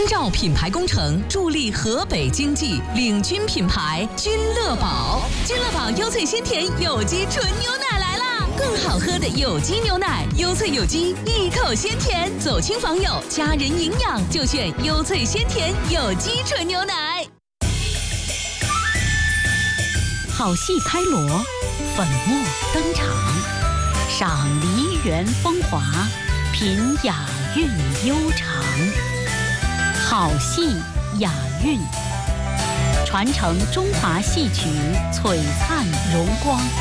绕品牌工程助力河北经济，领军品牌君乐宝。君乐宝优萃鲜甜有机纯牛奶来啦！更好喝的有机牛奶，优萃有机，一口鲜甜。走亲访友，家人营养就选优萃鲜甜有机纯牛奶。好戏开锣，粉墨登场，赏梨园风华，品雅韵悠长。好戏雅韵，传承中华戏曲璀璨荣光。